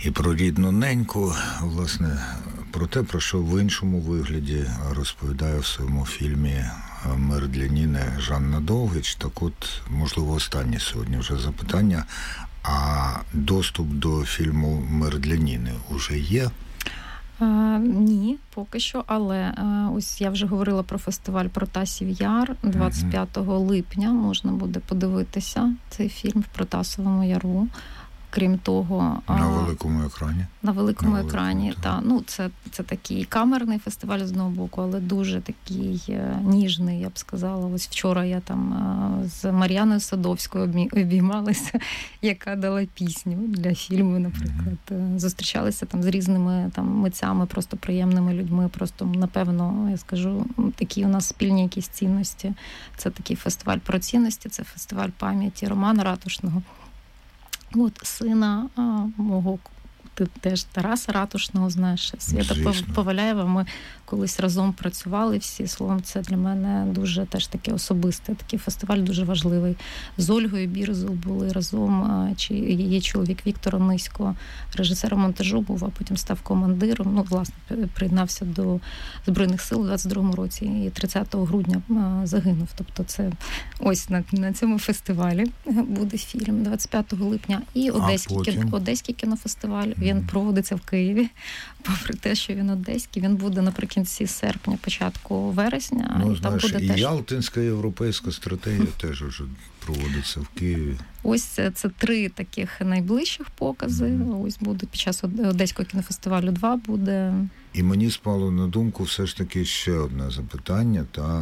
І про рідну неньку, власне, про те, про що в іншому вигляді розповідає в своєму фільмі «Мир для Ніни» Жанна Довгич. Так от, можливо, останнє сьогодні вже запитання. А доступ до фільму «Мир для Ніни» уже є? Ні, поки що, але ось я вже говорила про фестиваль «Протасів Яр». 25 липня можна буде подивитися цей фільм в Протасовому Яру. Крім того... На великому екрані? На великому екрані, так. Ну, це такий камерний фестиваль з одного боку, але дуже такий ніжний, я б сказала. Ось вчора я там з Мар'яною Садовською обіймалася, яка дала пісню для фільму, наприклад. Зустрічалися там з різними там митцями, просто приємними людьми. Просто, напевно, я скажу, такі у нас спільні якісь цінності. Це такий фестиваль про цінності, це фестиваль пам'яті Романа Ратушного. От сина мого, ти теж Тараса Ратушного знаєш, Свята Поваляєва. Ми колись разом працювали всі. Словом, це для мене дуже теж таке особисте. Такий фестиваль дуже важливий. З Ольгою Бірзул були разом, чи її чоловік Віктор Онисько, режисером монтажу був, а потім став командиром. Ну, власне, приєднався до Збройних сил у 22-му році і 30 грудня загинув. Тобто це ось на цьому фестивалі буде фільм 25 липня. І Одеський кінофестиваль. Він проводиться в Києві. Попри те, що він одеський, він буде наприкінці серпня, початку вересня. Ну, і знаєш, там буде і теж... Ялтинська європейська стратегія теж вже проводиться в Києві. Ось це 3 таких найближчих покази. Ось будуть під час Одеського кінофестивалю 2 буде. І мені спало на думку все ж таки ще одне запитання.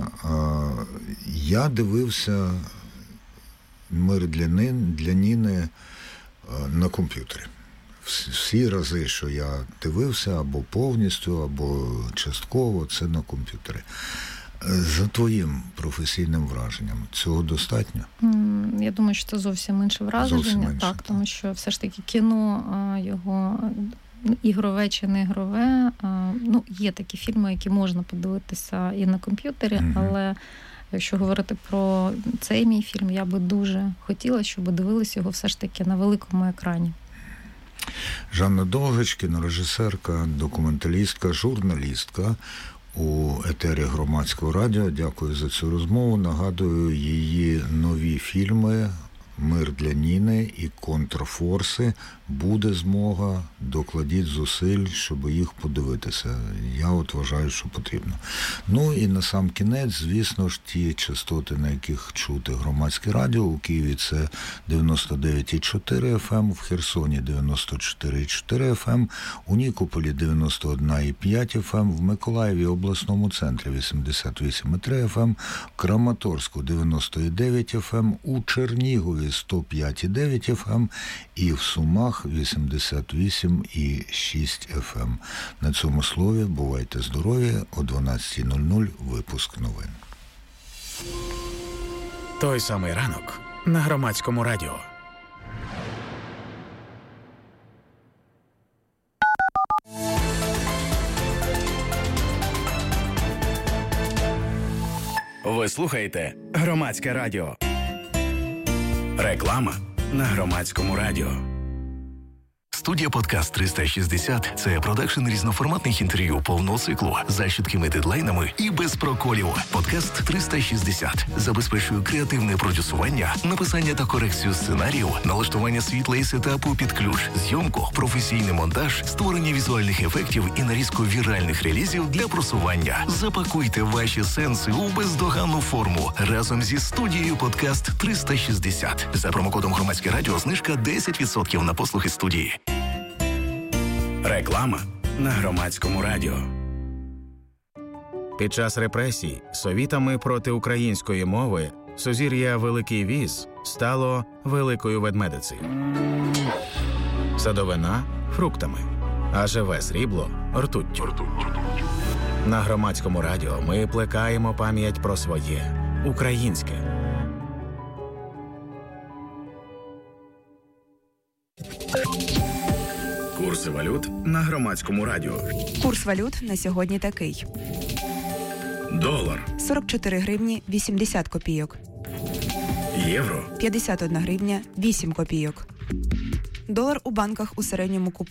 Я дивився «Мир для Ніни» на комп'ютері. Всі рази, що я дивився, або повністю, або частково, це на комп'ютері. За твоїм професійним враженням, цього достатньо? Я думаю, що це зовсім інше враження. Так, тому що все ж таки кіно, його ігрове чи не ігрове, ну, є такі фільми, які можна подивитися і на комп'ютері, але якщо говорити про цей мій фільм, я би дуже хотіла, щоб дивилися його все ж таки на великому екрані. Жанна Довгич, кінорежисерка, документалістка, журналістка у етері Громадського радіо. Дякую за цю розмову. Нагадую, її нові фільми «Мир для Ніни» і «Контрфорси». Буде змога, докладіть зусиль, щоб їх подивитися. Я от вважаю, що потрібно. Ну і на сам кінець, звісно ж, ті частоти, на яких чути Громадське радіо. У Києві це 99,4 FM, в Херсоні 94,4 FM, у Нікополі 91,5 FM, в Миколаєві обласному центрі 88,3 FM, в Краматорську 99 FM, у Чернігові 105,9 FM і в Сумах 88,6 FM. На цьому слові бувайте здорові. О 12:00 випуск новин. Той самий ранок на Громадському радіо. Ви слухаєте Громадське радіо. Реклама на Громадському радіо. Студія «Подкаст 360» – це продакшн різноформатних інтерв'ю повного циклу за чіткими дедлайнами і без проколів. «Подкаст 360» забезпечує креативне продюсування, написання та корекцію сценаріїв, налаштування світла і сетапу під ключ, зйомку, професійний монтаж, створення візуальних ефектів і нарізку віральних релізів для просування. Запакуйте ваші сенси у бездоганну форму разом зі студією «Подкаст 360». За промокодом «Громадське радіо» знижка 10% на послуги студії. Реклама на Громадському радіо. Під час репресій совітами проти української мови сузір'я Великий Віз стало Великою Ведмедицею. Садовина – фруктами, а живе срібло – ртуттю. На Громадському радіо ми плекаємо пам'ять про своє українське. Курси валют на Громадському радіо. Курс валют на сьогодні такий. Долар 44 гривні 80 копійок. Євро 51 гривня 8 копійок. Долар у банках у середньому купують